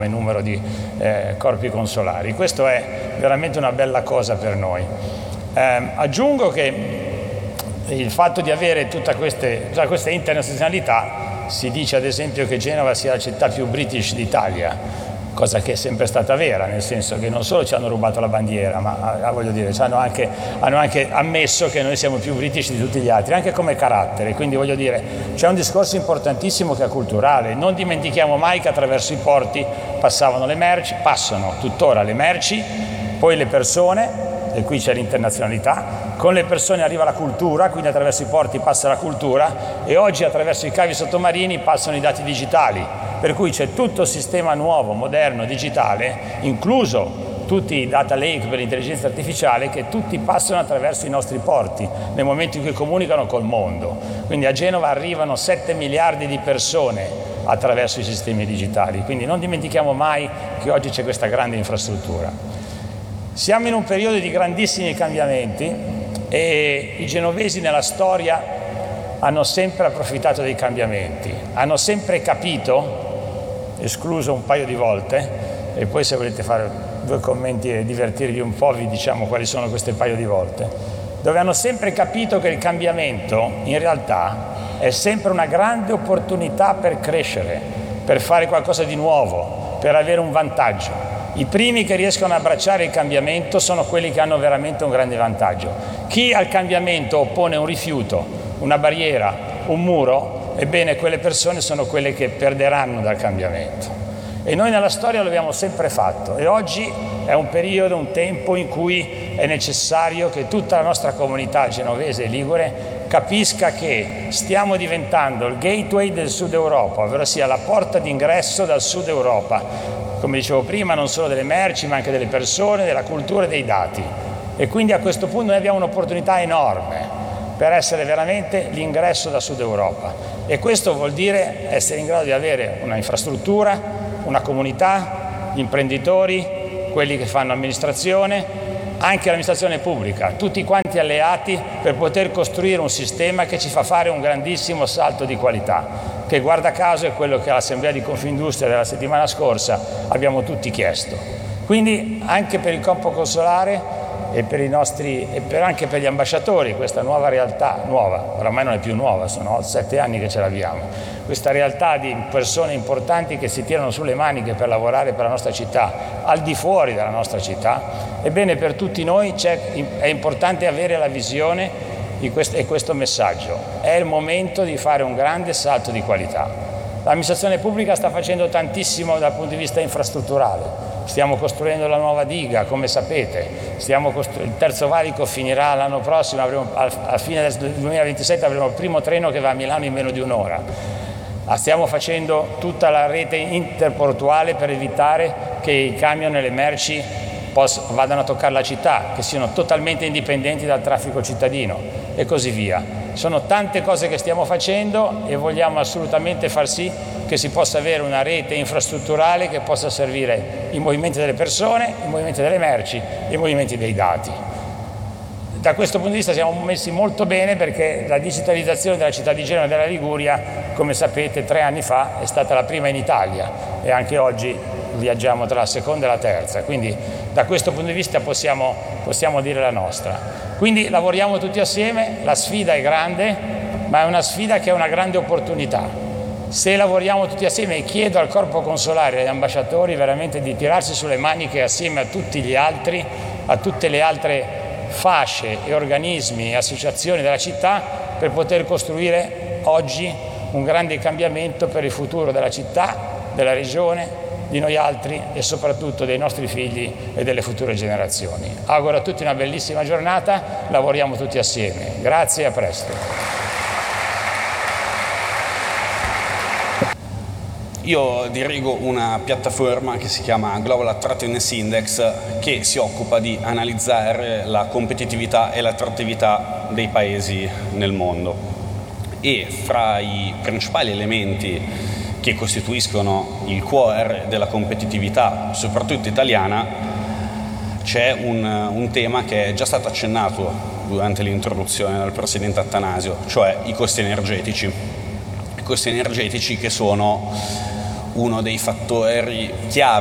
numero di corpi consolari. Questo è veramente una bella cosa per noi. Aggiungo che il fatto di avere tutta questa internazionalità, si dice ad esempio che Genova sia la città più British d'Italia, cosa che è sempre stata vera, nel senso che non solo ci hanno rubato la bandiera, ma voglio dire, hanno anche ammesso che noi siamo più British di tutti gli altri, anche come carattere. Quindi voglio dire, c'è un discorso importantissimo che è culturale. Non dimentichiamo mai che attraverso i porti passavano le merci, passano tuttora le merci, poi le persone, e qui c'è l'internazionalità, con le persone arriva la cultura, quindi attraverso i porti passa la cultura, e oggi attraverso i cavi sottomarini passano i dati digitali, per cui c'è tutto il sistema nuovo, moderno, digitale, incluso tutti i data lake per l'intelligenza artificiale, che tutti passano attraverso i nostri porti nel momento in cui comunicano col mondo. Quindi a Genova arrivano 7 miliardi di persone attraverso i sistemi digitali, quindi non dimentichiamo mai che oggi c'è questa grande infrastruttura. Siamo in un periodo di grandissimi cambiamenti e i genovesi nella storia hanno sempre approfittato dei cambiamenti, hanno sempre capito, escluso un paio di volte, e poi se volete fare due commenti e divertirvi un po' vi diciamo quali sono queste paio di volte, dove hanno sempre capito che il cambiamento in realtà è sempre una grande opportunità per crescere, per fare qualcosa di nuovo, per avere un vantaggio. I primi che riescono ad abbracciare il cambiamento sono quelli che hanno veramente un grande vantaggio. Chi al cambiamento oppone un rifiuto, una barriera, un muro, ebbene quelle persone sono quelle che perderanno dal cambiamento. E noi nella storia lo abbiamo sempre fatto, e oggi è un periodo, un tempo in cui è necessario che tutta la nostra comunità genovese e ligure capisca che stiamo diventando il gateway del Sud Europa, ovvero sia la porta d'ingresso dal Sud Europa, come dicevo prima, non solo delle merci ma anche delle persone, della cultura e dei dati. E quindi a questo punto noi abbiamo un'opportunità enorme per essere veramente l'ingresso da Sud Europa, e questo vuol dire essere in grado di avere una infrastruttura, una comunità, gli imprenditori, quelli che fanno amministrazione, anche l'amministrazione pubblica, tutti quanti alleati per poter costruire un sistema che ci fa fare un grandissimo salto di qualità, che guarda caso è quello che all'Assemblea di Confindustria della settimana scorsa abbiamo tutti chiesto. Quindi anche per il corpo consolare e per i nostri, anche per gli ambasciatori, questa nuova realtà, nuova, oramai non è più nuova, sono 7 anni che ce l'abbiamo, questa realtà di persone importanti che si tirano sulle maniche per lavorare per la nostra città, al di fuori della nostra città, ebbene per tutti noi è importante avere la visione di questo messaggio. È il momento di fare un grande salto di qualità. L'amministrazione pubblica sta facendo tantissimo dal punto di vista infrastrutturale. Stiamo costruendo la nuova diga, come sapete, il terzo valico finirà l'anno prossimo, a fine del 2027 avremo il primo treno che va a Milano in meno di un'ora. Stiamo facendo tutta la rete interportuale per evitare che i camion e le merci vadano a toccare la città, che siano totalmente indipendenti dal traffico cittadino e così via. Sono tante cose che stiamo facendo e vogliamo assolutamente far sì che si possa avere una rete infrastrutturale che possa servire i movimenti delle persone, i movimenti delle merci e i movimenti dei dati. Da questo punto di vista siamo messi molto bene, perché la digitalizzazione della città di Genova e della Liguria, come sapete, 3 anni fa è stata la prima in Italia, e anche oggi viaggiamo tra la seconda e la terza, quindi da questo punto di vista possiamo dire la nostra. Quindi lavoriamo tutti assieme, la sfida è grande, ma è una sfida che è una grande opportunità. Se lavoriamo tutti assieme, e chiedo al corpo consolare e agli ambasciatori veramente di tirarsi sulle maniche assieme a tutti gli altri, a tutte le altre fasce e organismi e associazioni della città, per poter costruire oggi un grande cambiamento per il futuro della città, della regione, di noi altri e soprattutto dei nostri figli e delle future generazioni. Auguro a tutti una bellissima giornata, lavoriamo tutti assieme. Grazie e a presto. Io dirigo una piattaforma che si chiama Global Attractiveness Index, che si occupa di analizzare la competitività e l'attrattività dei paesi nel mondo. E fra i principali elementi che costituiscono il cuore della competitività, soprattutto italiana, c'è un tema che è già stato accennato durante l'introduzione dal Presidente Attanasio, cioè i costi energetici. I costi energetici che sono uno dei fattori chiave